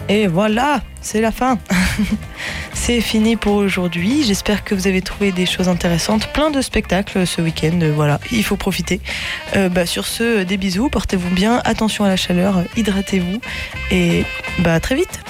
Et voilà, c'est la fin. C'est fini pour aujourd'hui. J'espère que vous avez trouvé des choses intéressantes. Plein de spectacles ce week-end. Voilà, il faut profiter. Sur ce, des bisous. Portez-vous bien. Attention à la chaleur. Hydratez-vous. Et à très vite.